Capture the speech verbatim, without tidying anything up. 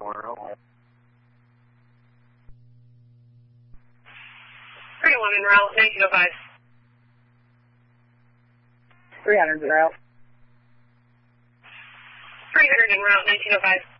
one oh. thirty-one en route, nineteen oh five. three hundred en route. three hundred en route, nineteen oh five.